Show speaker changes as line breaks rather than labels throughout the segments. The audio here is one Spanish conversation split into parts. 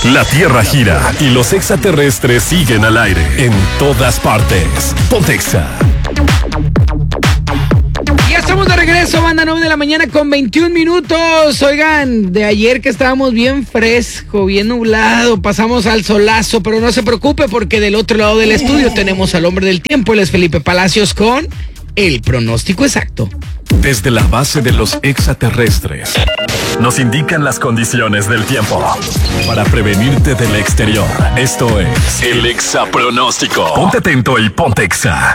La Tierra gira y los extraterrestres siguen al aire en todas partes. Pontexa.
Ya estamos de regreso, banda, 9 de la mañana con 21 minutos. Oigan, de ayer que estábamos bien fresco, bien nublado, pasamos al solazo, pero no se preocupe porque del otro lado del estudio tenemos al hombre del tiempo, él es Felipe Palacios con el pronóstico exacto.
Desde la base de los extraterrestres nos indican las condiciones del tiempo para prevenirte del exterior. Esto es el exapronóstico. Ponte atento y ponte exa.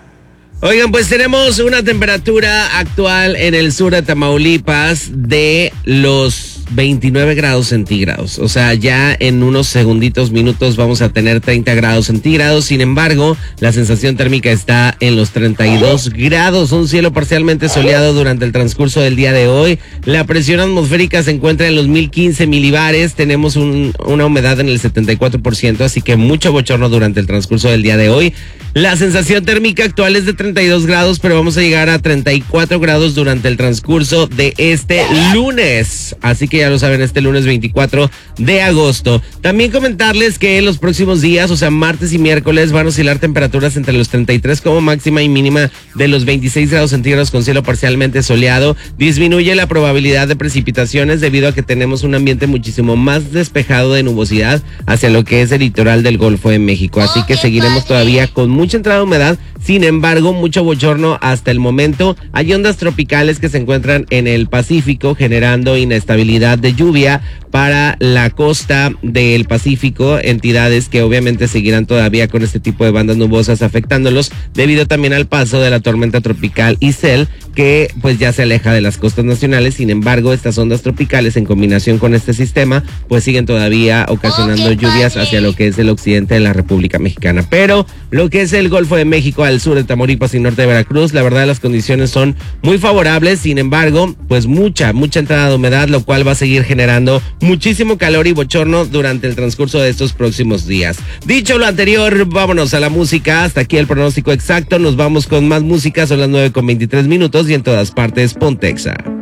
Oigan, pues tenemos una temperatura actual en el sur de Tamaulipas de los 29 grados centígrados. O sea, ya en unos minutos vamos a tener 30 grados centígrados. Sin embargo, la sensación térmica está en los 32 grados. Un cielo parcialmente soleado durante el transcurso del día de hoy. La presión atmosférica se encuentra en los 1015 milibares. Tenemos una humedad en el 74%, así que mucho bochorno durante el transcurso del día de hoy. La sensación térmica actual es de 32 grados, pero vamos a llegar a 34 grados durante el transcurso de este lunes. Así que ya lo saben, este lunes 24 de agosto. También comentarles que en los próximos días, o sea, martes y miércoles, van a oscilar temperaturas entre los 33 como máxima y mínima de los 26 grados centígrados con cielo parcialmente soleado. Disminuye la probabilidad de precipitaciones debido a que tenemos un ambiente muchísimo más despejado de nubosidad hacia lo que es el litoral del Golfo de México. Así que seguiremos todavía con mucha entrada de humedad, sin embargo, mucho bochorno hasta el momento. Hay ondas tropicales que se encuentran en el Pacífico generando inestabilidad de lluvia para la costa del Pacífico, entidades que obviamente seguirán todavía con este tipo de bandas nubosas afectándolos debido también al paso de la tormenta tropical Isel, que pues ya se aleja de las costas nacionales. Sin embargo, estas ondas tropicales en combinación con este sistema pues siguen todavía ocasionando lluvias hacia lo que es el occidente de la República Mexicana. Pero lo que es el Golfo de México al sur de Tamaulipas y norte de Veracruz, la verdad las condiciones son muy favorables. Sin embargo, pues mucha entrada de humedad, lo cual va a seguir generando muchísimo calor y bochorno durante el transcurso de estos próximos días. Dicho lo anterior, vámonos a la música. Hasta aquí el pronóstico exacto. Nos vamos con más música. Son las 9:23 y en todas partes Pontexa.